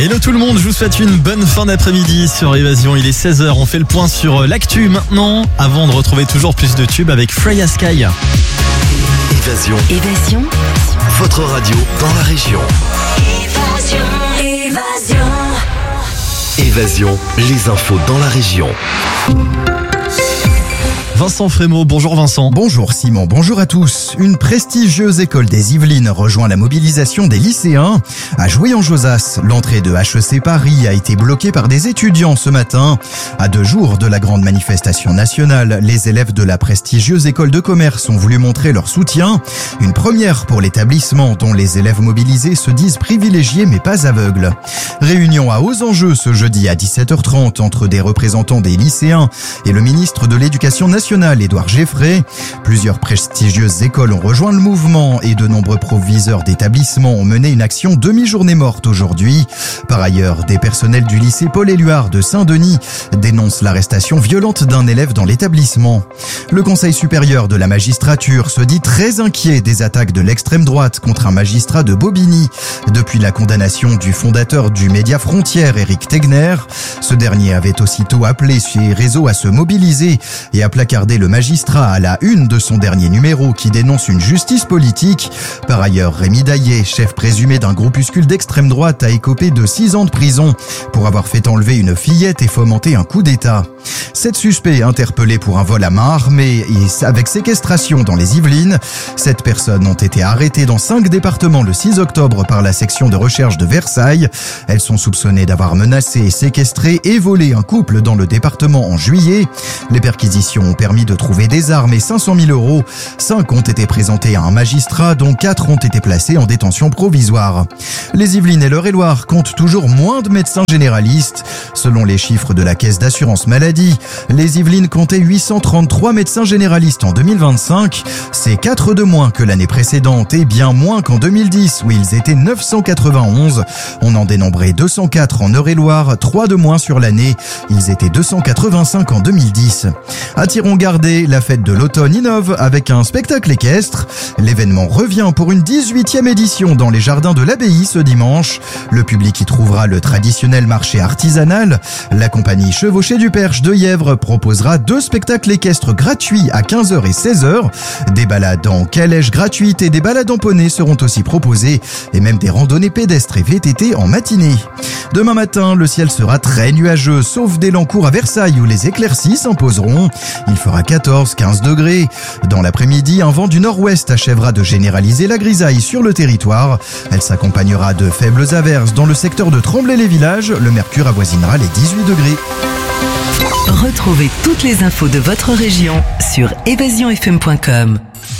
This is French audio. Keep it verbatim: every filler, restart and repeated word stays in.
Hello tout le monde, je vous souhaite une bonne fin d'après-midi sur Évasion. Il est seize heures, on fait le point sur l'actu maintenant, avant de retrouver toujours plus de tubes avec Freya Sky. Évasion. Évasion. Votre radio dans la région. Évasion. Évasion. Évasion, les infos dans la région. Vincent Frémaux, bonjour Vincent. Bonjour Simon, bonjour à tous. Une prestigieuse école des Yvelines rejoint la mobilisation des lycéens. À Jouy-en-Josas, l'entrée de H E C Paris a été bloquée par des étudiants ce matin. À deux jours de la grande manifestation nationale, les élèves de la prestigieuse école de commerce ont voulu montrer leur soutien. Une première pour l'établissement dont les élèves mobilisés se disent privilégiés mais pas aveugles. Réunion à hauts enjeux ce jeudi à dix-sept heures trente entre des représentants des lycéens et le ministre de l'Éducation nationale, Édouard Geffray. Plusieurs prestigieuses écoles ont rejoint le mouvement et de nombreux proviseurs d'établissements ont mené une action demi-journée morte aujourd'hui. Par ailleurs, des personnels du lycée Paul-Éluard de Saint-Denis dénoncent l'arrestation violente d'un élève dans l'établissement. Le Conseil supérieur de la magistrature se dit très inquiet des attaques de l'extrême droite contre un magistrat de Bobigny. Depuis la condamnation du fondateur du Média Frontières, Éric Tegner, ce dernier avait aussitôt appelé ses réseaux à se mobiliser et à placarder le magistrat à la une de son dernier numéro qui dénonce une justice politique. Par ailleurs, Rémi Daillet, chef présumé d'un groupuscule d'extrême droite, a écopé de six ans de prison pour avoir fait enlever une fillette et fomenter un coup d'État. Sept suspects interpellés pour un vol à main armée et avec séquestration dans les Yvelines. Sept personnes ont été arrêtées dans cinq départements le six octobre par la section de recherche de Versailles. Elles sont soupçonnées d'avoir menacé, séquestré et volé un couple dans le département en juillet. Les perquisitions ont permis de trouver des armes et cinq cent mille euros. Cinq ont été présentés à un magistrat, dont quatre ont été placés en détention provisoire. Les Yvelines et l'Eure-et-Loir comptent toujours moins de médecins généralistes. Selon les chiffres de la Caisse d'assurance maladie, les Yvelines comptaient huit cent trente-trois médecins généralistes en deux mille vingt-cinq. C'est quatre de moins que l'année précédente et bien moins qu'en deux mille dix où ils étaient neuf cent quatre-vingt-onze. On en dénombrait deux cent quatre en Eure-et-Loir, trois de moins sur l'année. Ils étaient deux cent quatre-vingt-cinq en deux mille dix. À Thiron-Gardé, la fête de l'automne innove avec un spectacle équestre. L'événement revient pour une dix-huitième édition dans les jardins de l'abbaye ce dimanche. Le public y trouvera le traditionnel marché artisanal. La compagnie Chevauché du Perche de Yèvre proposera deux spectacles équestres gratuits à quinze heures et seize heures. Des balades en calèche gratuites et des balades en poney seront aussi proposées et même des randonnées pédestres et V T T en matinée. Demain matin, le ciel sera très nuageux, sauf dès l'encours à Versailles où les éclaircies s'imposeront. Il fera quatorze à quinze degrés. Dans l'après-midi, un vent du nord-ouest achèvera de généraliser la grisaille sur le territoire. Elle s'accompagnera de faibles averses dans le secteur de Tremblay-les-Villages. Le mercure avoisinera les dix-huit degrés. Retrouvez toutes les infos de votre région sur évasion f m point com.